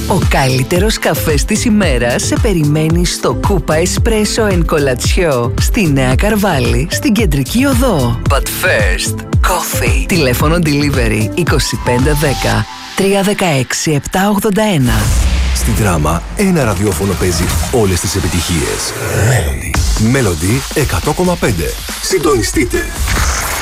Ο καλύτερος καφές της ημέρας σε περιμένει στο Κούπα Εσπρέσο εν Κολατσιό, στη Νέα Καρβάλη, στην Κεντρική Οδό. But first, coffee. Τηλέφωνο delivery 2510 316 781. Στην Δράμα, ένα ραδιόφωνο παίζει όλες τις επιτυχίες. Melody 100,5. Συντονιστείτε.